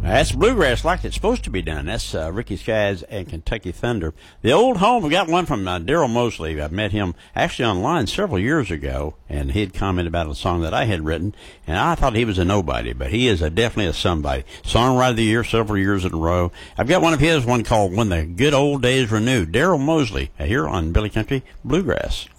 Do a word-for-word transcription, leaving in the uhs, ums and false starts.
That's bluegrass like it's supposed to be done. That's uh, Ricky Skaggs and Kentucky Thunder. The Old Home, we got one from uh, Daryl Mosley. I met him actually online several years ago, and he had commented about a song that I had written, and I thought he was a nobody, but he is a, definitely a somebody. Songwriter of the Year several years in a row. I've got one of his, one called When the Good Old Days Renewed. Daryl Mosley uh, here on Billy Country Bluegrass.